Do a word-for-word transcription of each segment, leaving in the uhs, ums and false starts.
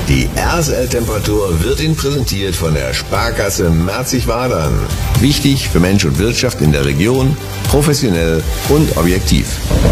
Die R S L-Temperatur wird Ihnen präsentiert von der Sparkasse Merzig-Wadern. Wichtig für Mensch und Wirtschaft in der Region, professionell und objektiv.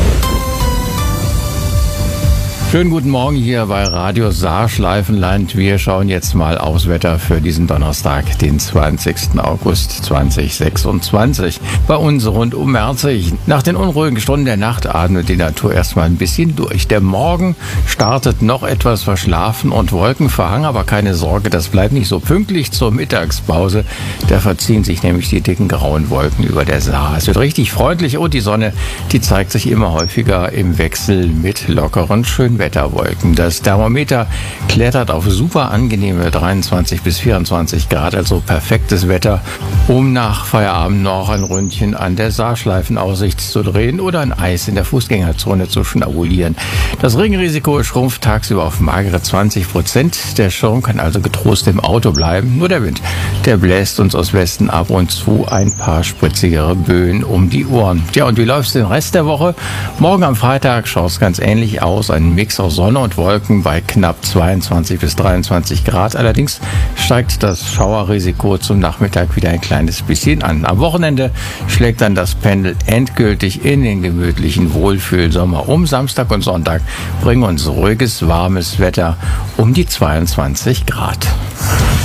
Schönen guten Morgen hier bei Radio Saarschleifenland. Wir schauen jetzt mal aufs Wetter für diesen Donnerstag, den zwanzigsten August zweitausendsechsundzwanzig. Bei uns rund um Merzig. Nach den unruhigen Stunden der Nacht atmet die Natur erstmal ein bisschen durch. Der Morgen startet noch etwas verschlafen und wolkenverhangen, aber keine Sorge, das bleibt nicht so pünktlich zur Mittagspause. Da verziehen sich nämlich die dicken grauen Wolken über der Saar. Es wird richtig freundlich und die Sonne, die zeigt sich immer häufiger im Wechsel mit lockeren, schönen Wetterwolken. Das Thermometer klettert auf super angenehme dreiundzwanzig bis vierundzwanzig Grad, also perfektes Wetter, um nach Feierabend noch ein Ründchen an der Saarschleifenaussicht zu drehen oder ein Eis in der Fußgängerzone zu schnabulieren. Das Regenrisiko schrumpft tagsüber auf magere zwanzig Prozent. Der Schirm kann also getrost im Auto bleiben. Nur der Wind, der bläst uns aus Westen ab und zu ein paar spritzigere Böen um die Ohren. Tja, und wie läuft's den Rest der Woche? Morgen am Freitag schaut's ganz ähnlich aus. Ein Mix aus Sonne und Wolken bei knapp zweiundzwanzig bis dreiundzwanzig Grad. Allerdings steigt das Schauerrisiko zum Nachmittag wieder ein kleines bisschen an. Am Wochenende schlägt dann das Pendel endgültig in den gemütlichen Wohlfühlsommer um. Samstag und Sonntag bringen uns ruhiges, warmes Wetter um die zweiundzwanzig Grad.